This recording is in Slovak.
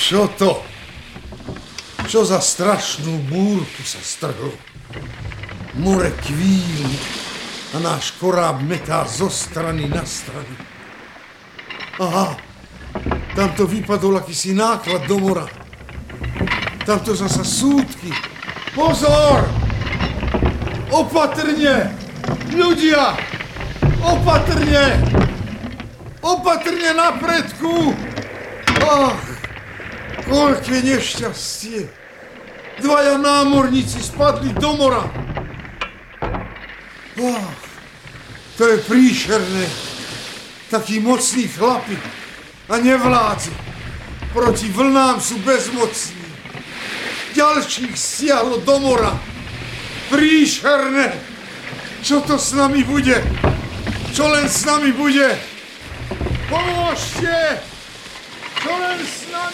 Čo to? Čo za strašnú búrku sa strhlo? More kvíli a náš koráb metá zo strany na stranu. Aha, tamto vypadol akýsi náklad do mora. Tamto zasa súdky. Pozor! Opatrne! Ľudia! Opatrne! Opatrne na predku! Ach, koľké nešťastie! Dvaja námorníci spadli do mora. Ach, to je príšerné. Takí mocní chlapi a nevládzi. Proti vlnám sú bezmocní. Ďalších stiahlo do mora. Príšerné! Čo to s nami bude? Čo len s nami bude? Pomôžte! Čo len s nami